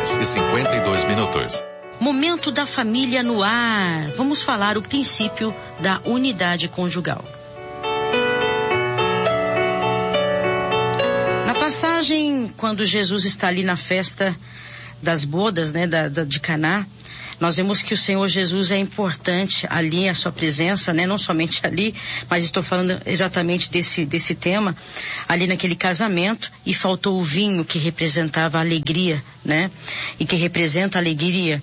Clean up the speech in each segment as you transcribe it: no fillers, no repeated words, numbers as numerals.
6h52. Momento da família no ar. Vamos falar o princípio da unidade conjugal. Na passagem, quando Jesus está ali na festa das bodas, né, de Caná, nós vemos que o Senhor Jesus é importante ali, a sua presença, né? Não somente ali, mas estou falando exatamente desse tema, ali naquele casamento, e faltou o vinho que representava a alegria, né? E que representa a alegria.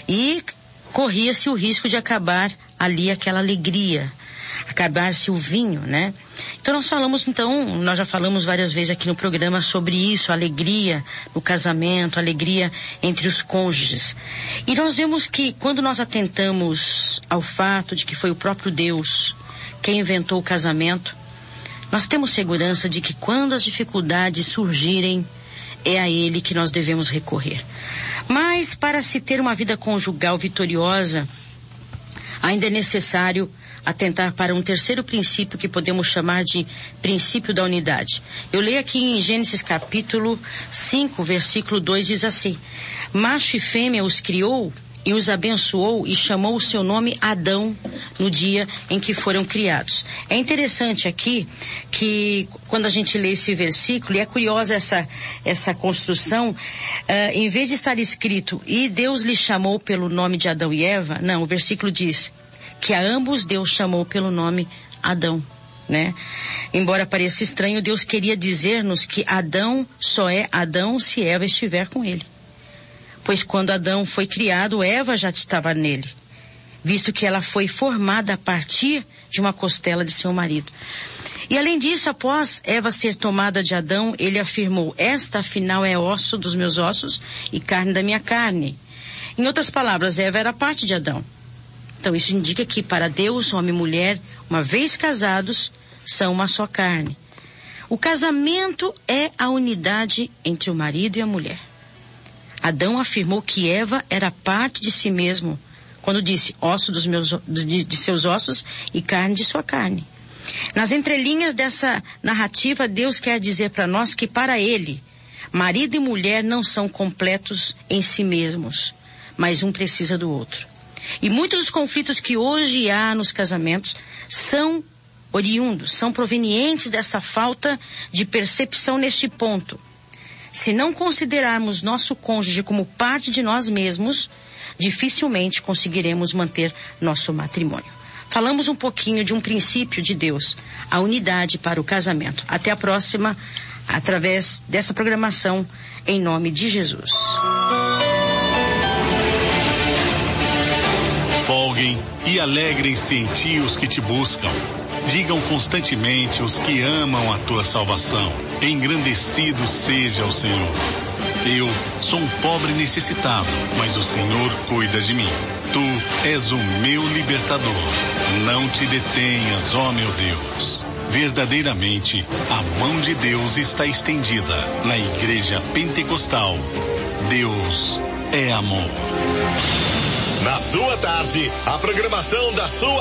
E corria-se o risco de acabar ali aquela alegria, acabar-se o vinho, né? Então nós já falamos várias vezes aqui no programa sobre isso, alegria no casamento, alegria entre os cônjuges. E nós vemos que quando nós atentamos ao fato de que foi o próprio Deus quem inventou o casamento, nós temos segurança de que quando as dificuldades surgirem, é a Ele que nós devemos recorrer. Mas para se ter uma vida conjugal vitoriosa, ainda é necessário atentar para um terceiro princípio que podemos chamar de princípio da unidade. Eu leio aqui em Gênesis capítulo 5, versículo 2, diz assim: macho e fêmea os criou e os abençoou e chamou o seu nome Adão no dia em que foram criados. É interessante aqui que quando a gente lê esse versículo, e é curiosa essa construção, em vez de estar escrito e Deus lhe chamou pelo nome de Adão e Eva, não, o versículo diz que a ambos Deus chamou pelo nome Adão, né? Embora pareça estranho, Deus queria dizer-nos que Adão só é Adão se Eva estiver com ele. Pois quando Adão foi criado, Eva já estava nele, visto que ela foi formada a partir de uma costela de seu marido. E além disso, após Eva ser tomada de Adão, ele afirmou: esta afinal é osso dos meus ossos e carne da minha carne. Em outras palavras, Eva era parte de Adão. Então isso indica que para Deus, homem e mulher, uma vez casados, são uma só carne. O casamento é a unidade entre o marido e a mulher. Adão afirmou que Eva era parte de si mesmo, quando disse osso de seus ossos e carne de sua carne. Nas entrelinhas dessa narrativa, Deus quer dizer para nós que para Ele, marido e mulher não são completos em si mesmos, mas um precisa do outro. E muitos dos conflitos que hoje há nos casamentos são oriundos, são provenientes dessa falta de percepção neste ponto. Se não considerarmos nosso cônjuge como parte de nós mesmos, dificilmente conseguiremos manter nosso matrimônio. Falamos um pouquinho de um princípio de Deus, a unidade para o casamento. Até a próxima, através dessa programação, em nome de Jesus. Folguem e alegrem-se em ti os que te buscam. Digam constantemente os que amam a tua salvação. Engrandecido seja o Senhor. Eu sou um pobre necessitado, mas o Senhor cuida de mim. Tu és o meu libertador. Não te detenhas, ó meu Deus. Verdadeiramente, a mão de Deus está estendida na Igreja Pentecostal. Deus é amor. Na sua tarde, a programação da sua